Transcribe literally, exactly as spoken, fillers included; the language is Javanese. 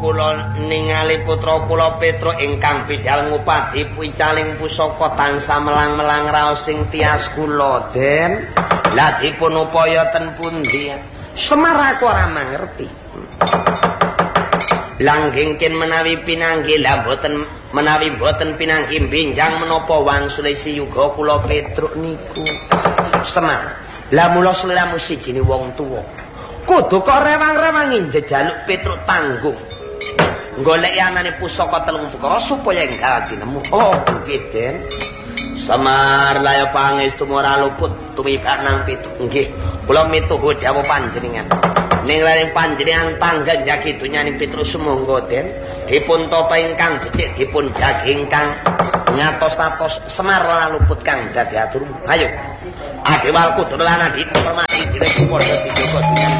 kula ningali putra kula Petruk ingkang bidhal ngupadi picaling pusaka tansah melang-melang raos sing tias kula Den. Lah dipun upaya ten pundi? Semar aku ora mangerti. Langgengken menawi pinanggih lah boten menawi boten pinanggih benjang menapa wangsule siyuga kula Petruk niku. Semar. Lah mula sliramu siji wong tuwa. Kudu kok rewang-rewangi njejaluk Petruk tanggung. Goleki anane pusaka telung perkara supaya enggal dinemu. Oh, nggih, Den. Semar laya pangestu ora luput tumibak nang Petruk. Nggih, kula mituhu dawuh panjenengan. Ning laring panjenengan tangga jagi donyaning Petruk sumangga Den. Dipun tata ingkang becik dipun jagi ingkang ngatos-atos Semar ora luput kang dadi atur. Ayo. Adewalku dolan adit permati dene padha dijogo